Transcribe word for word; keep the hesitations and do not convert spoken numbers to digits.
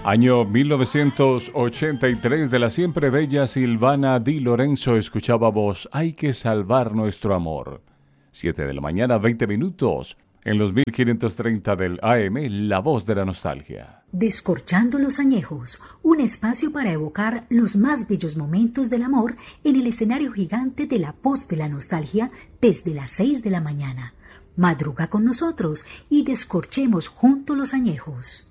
Año mil novecientos ochenta y tres, de la siempre bella Silvana Di Lorenzo escuchábamos Hay que salvar nuestro amor. siete de la mañana, veinte minutos, en los mil quinientos treinta del A M, La Voz de la Nostalgia. Descorchando los añejos, un espacio para evocar los más bellos momentos del amor en el escenario gigante de La Voz de la Nostalgia desde las seis de la mañana. Madruga con nosotros y descorchemos juntos los añejos.